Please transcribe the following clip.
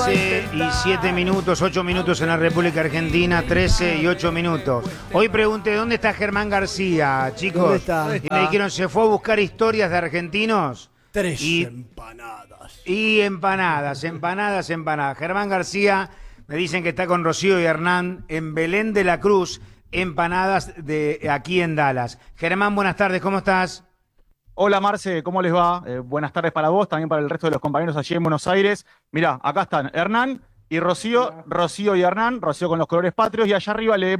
13 y 7 minutos, 8 minutos en la República Argentina, 13 y 8 minutos. Hoy pregunté, ¿dónde está Germán García, chicos? ¿Dónde está? Y me dijeron, se fue a buscar historias de argentinos. Tres Y- empanadas. Y empanadas. Germán García, me dicen que está con Rocío y Hernán en Belén de la Cruz, empanadas de aquí en Dallas. Germán, buenas tardes, ¿cómo estás? Hola Marce, ¿cómo les va? Buenas tardes para vos, también para el resto de los compañeros allí en Buenos Aires. Mirá, acá están Hernán y Rocío, Rocío y Hernán, Rocío con los colores patrios, y allá arriba le